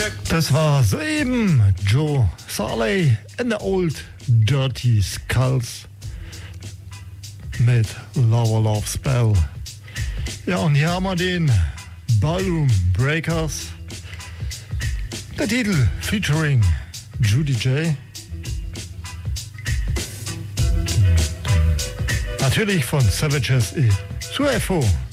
Das war soeben Joe Sarley and the Old Dirty Skulls mit Love Spell. Ja, und hier haben wir den Ballroom Breakers. Der Titel featuring Judy J. Natürlich von Savages et Suefo.